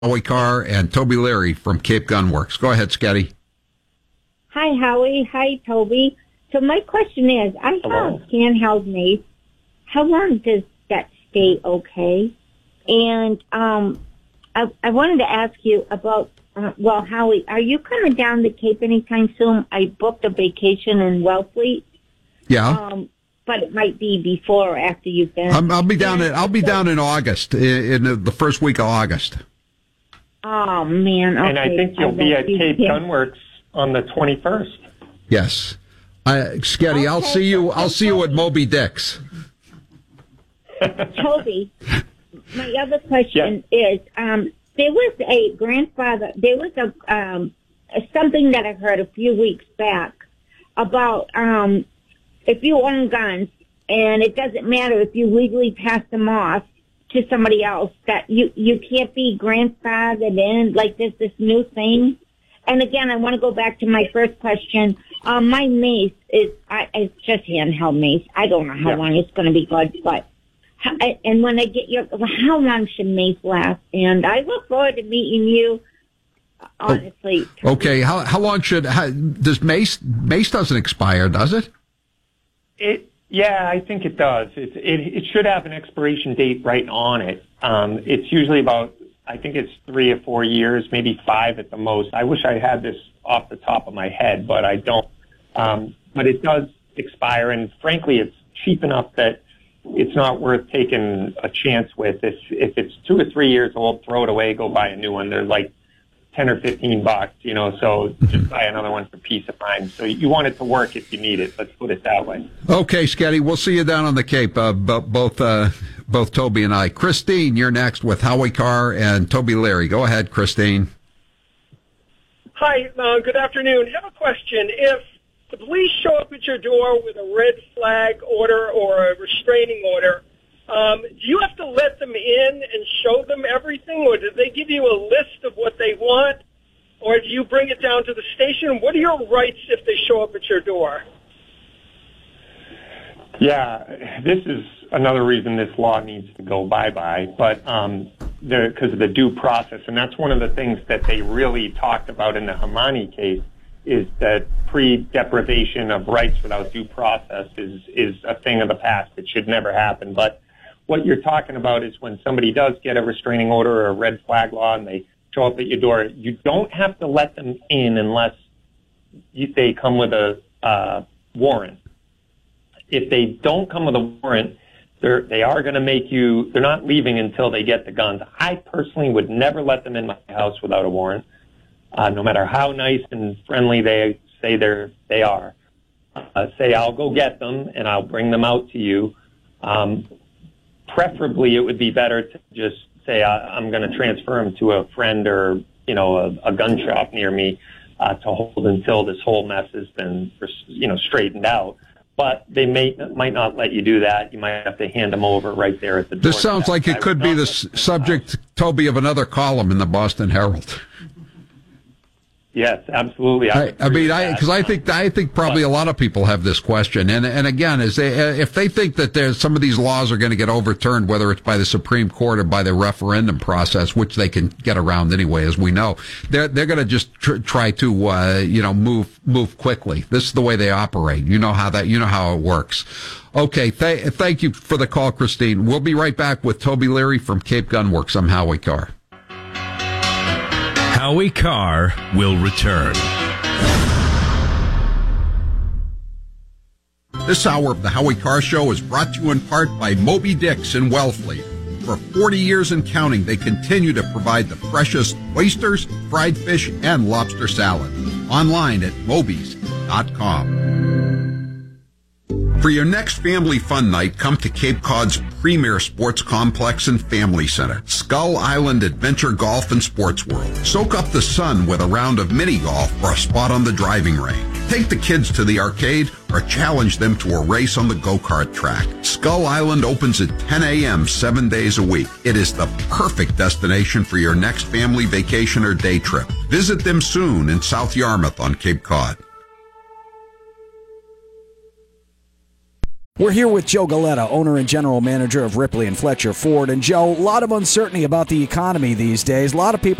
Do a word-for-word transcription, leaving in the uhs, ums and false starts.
Howie Carr and Toby Leary from Cape Gunworks. Go ahead, Scotty. Hi, Howie. Hi, Toby. So my question is, I Hello. have handheld mace. How long does that stay okay? And um, I, I wanted to ask you about, uh, well, Howie, are you coming down the Cape anytime soon? I booked a vacation in Wellfleet. Yeah. Um, but it might be before or after you've been. I'm, I'll be down. In, I'll be down in August, in, in the first week of August. Oh, man. Okay. And I think you'll I be at you Cape can. Gunworks on the twenty-first. Yes, uh, Scotty. I'll Okay, see you. so- I'll see you at Moby Dick's. Toby, my other question is, um, there was a grandfather, there was a, um, something that I heard a few weeks back about, um, if you own guns and it doesn't matter if you legally pass them off to somebody else, that you, you can't be grandfathered in, like there's this new thing. And again, I want to go back to my first question. Um, my mace is, I, it's just handheld mace. I don't know how Yeah. long it's going to be good, but how, and when I get your, how long should mace last? And I look forward to meeting you. Honestly. Okay. How how long should how, does Mace Mace doesn't expire, does it? It, yeah, I think it does. It, it, it should have an expiration date right on it. Um, it's usually about, I think it's three or four years, maybe five at the most. I wish I had this off the top of my head, but I don't. Um, but it does expire, and frankly, it's cheap enough that it's not worth taking a chance with. If if it's two or three years old, throw it away, go buy a new one. They're like ten or fifteen bucks, you know, so just buy another one for peace of mind. So you want it to work if you need it. Let's put it that way. Okay, Scotty. We'll see you down on the Cape. Uh, bo- both uh, both Toby and I. Christine, you're next with Howie Carr and Toby Leary. Go ahead, Christine. Hi, uh, good afternoon. I have a question. If the police show up at your door with a red flag order or a restraining order, um, do you have to let them in and show them everything, or do they give you a list of what they want, or do you bring it down to the station? What are your rights if they show up at your door? Yeah, this is another reason this law needs to go bye-bye, but um, because of the due process, and that's one of the things that they really talked about in the Hamani case, is that pre-deprivation of rights without due process is, is a thing of the past. It should never happen. But what you're talking about is when somebody does get a restraining order or a red flag law and they show up at your door, you don't have to let them in unless you, they come with a uh, warrant. If they don't come with a warrant, they're, they are going to make you, they're not leaving until they get the guns. I personally would never let them in my house without a warrant. Uh, no matter how nice and friendly they say they're, they are. Uh, say, I'll go get them and I'll bring them out to you. Um, preferably, it would be better to just say, I, I'm going to transfer them to a friend or, you know, a, a gun shop near me uh, to hold until this whole mess has been, you know, straightened out. But they may might not let you do that. You might have to hand them over right there at the door. This sounds like it could be the s- subject, Toby, of another column in the Boston Herald. Yes, absolutely. I, I, I mean, I because I think I think probably a lot of people have this question, and and again, is they if they think that there's some of these laws are going to get overturned, whether it's by the Supreme Court or by the referendum process, which they can get around anyway, as we know, they're they're going to just tr- try to uh, you know move move quickly. This is the way they operate. You know how that you know how it works. Okay, th- thank you for the call, Christine. We'll be right back with Toby Leary from Cape Gunworks. I'm Howie Carr. Howie Carr will return. This hour of the Howie Carr Show is brought to you in part by Moby Dick's in Wellfleet. For forty years and counting, they continue to provide the freshest oysters, fried fish, and lobster salad. Online at mobies dot com. For your next family fun night, come to Cape Cod's premier sports complex and family center, Skull Island Adventure Golf and Sports World. Soak up the sun with a round of mini golf or a spot on the driving range. Take the kids to the arcade or challenge them to a race on the go-kart track. Skull Island opens at ten a.m. seven days a week. It is the perfect destination for your next family vacation or day trip. Visit them soon in South Yarmouth on Cape Cod. We're here with Joe Galetta, owner and general manager of Ripley and Fletcher Ford. And Joe, a lot of uncertainty about the economy these days. A lot of people